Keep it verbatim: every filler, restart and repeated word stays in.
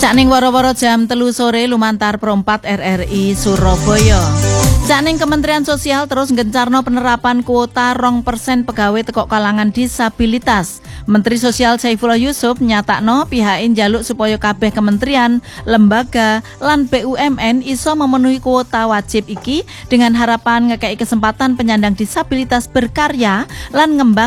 Sakning woro-woro jam telu sore lumantar perempat R R I Surabaya. Sakning Kementerian Sosial terus nggencarno penerapan kuota rong persen pegawai teko kalangan disabilitas. Menteri Sosial Saifullah Yusuf nyatakno pihake njaluk supaya kabeh kementerian, lembaga, lan B U M N iso memenuhi kuota wajib iki dengan harapan ngekei kesempatan penyandang disabilitas berkarya lan ngembang